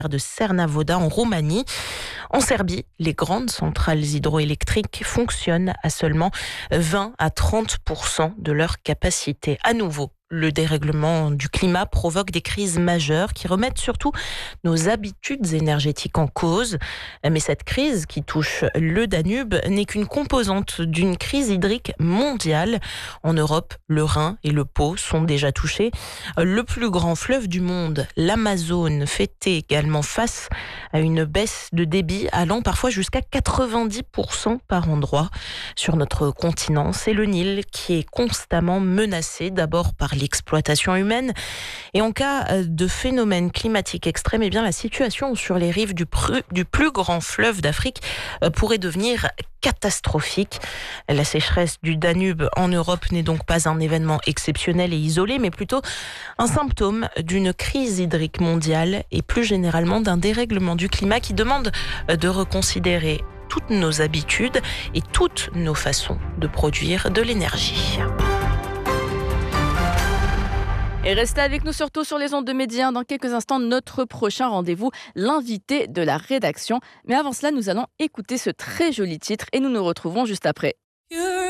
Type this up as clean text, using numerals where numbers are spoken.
de Cernavoda en Roumanie. En Serbie, les grandes centrales hydroélectriques fonctionnent à seulement 20 à 30% de leur capacité. À nouveau, le dérèglement du climat provoque des crises majeures qui remettent surtout nos habitudes énergétiques en cause. Mais cette crise qui touche le Danube n'est qu'une composante d'une crise hydrique mondiale. En Europe, le Rhin et le Pô sont déjà touchés. Le plus grand fleuve du monde, l'Amazone, fait également face à une baisse de débit allant parfois jusqu'à 90% par endroit. Sur notre continent, c'est le Nil qui est constamment menacé, d'abord par l'exploitation humaine. Et en cas de phénomène climatique extrême, eh bien, la situation sur les rives du plus grand fleuve d'Afrique pourrait devenir catastrophique. La sécheresse du Danube en Europe n'est donc pas un événement exceptionnel et isolé, mais plutôt un symptôme d'une crise hydrique mondiale et plus généralement d'un dérèglement du climat qui demande de reconsidérer toutes nos habitudes et toutes nos façons de produire de l'énergie. Et restez avec nous surtout sur les ondes de Média. Dans quelques instants, notre prochain rendez-vous, l'invité de la rédaction. Mais avant cela, nous allons écouter ce très joli titre et nous nous retrouvons juste après.